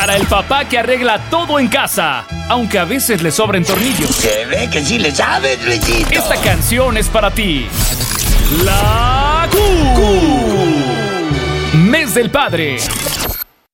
Para el papá que arregla todo en casa, aunque a veces le sobren tornillos. Se ve que sí le sabes, Luisito. Esta canción es para ti. La Q. Mes del Padre.